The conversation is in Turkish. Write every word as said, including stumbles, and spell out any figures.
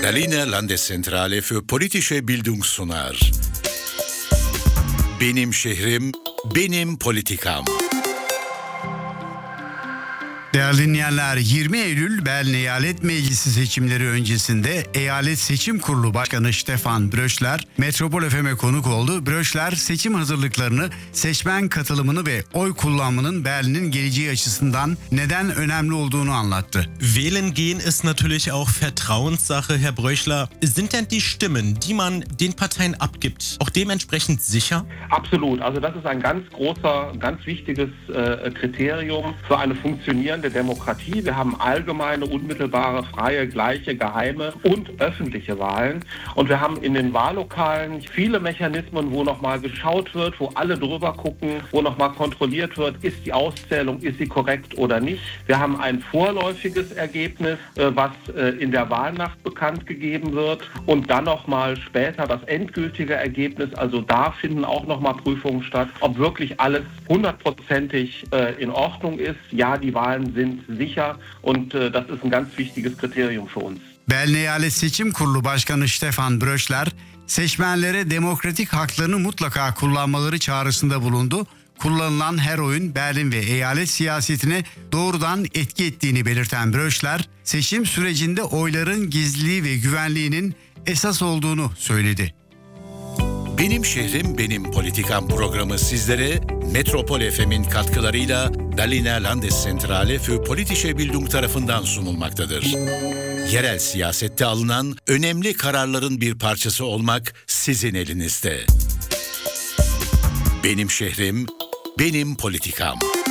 Berliner Landeszentrale für politische Bildung sunar. Benim şehrim, benim politikam. Değerli dinleyenler, yirmi Eylül Berlin Eyalet Meclisi seçimleri öncesinde Eyalet Seçim Kurulu Başkanı Stefan Bröschler, Metropol F M'e konuk oldu. Bröschler, seçim hazırlıklarını, seçmen katılımını ve oy kullanmanın Berlin'in geleceği açısından neden önemli olduğunu anlattı. Wählen gehen ist natürlich auch Vertrauenssache, Herr Bröschler. Sind denn die Stimmen, die man den Parteien abgibt, auch dementsprechend sicher? Absolut. Also das ist ein ganz großer, ganz wichtiges äh, Kriterium für eine funktionierende Demokratie. Wir haben allgemeine, unmittelbare, freie, gleiche, geheime und öffentliche Wahlen. Und wir haben in den Wahllokalen viele Mechanismen, wo nochmal geschaut wird, wo alle drüber gucken, wo nochmal kontrolliert wird, ist die Auszählung, ist sie korrekt oder nicht. Wir haben ein vorläufiges Ergebnis, was in der Wahlnacht bekannt gegeben wird. Und dann nochmal später das endgültige Ergebnis. Also da finden auch nochmal Prüfungen statt, ob wirklich alles hundertprozentig in Ordnung ist. Ja, die Wahlen sind sicher und das ist ein ganz wichtiges Kriterium für uns. Berlin Eyalet Seçim Kurulu Başkanı Stefan Bröschler, seçmenlere demokratik haklarını mutlaka kullanmaları çağrısında bulundu. Kullanılan her oyun Berlin ve eyalet siyasetine doğrudan etki ettiğini belirten Bröschler, seçim sürecinde oyların gizliliği ve güvenliğinin esas olduğunu söyledi. Benim şehrim, benim politikam programı sizlere Metropol F M'in katkılarıyla Berliner Landeszentrale für politische Bildung tarafından sunulmaktadır. Yerel siyasette alınan önemli kararların bir parçası olmak sizin elinizde. Benim şehrim, benim politikam.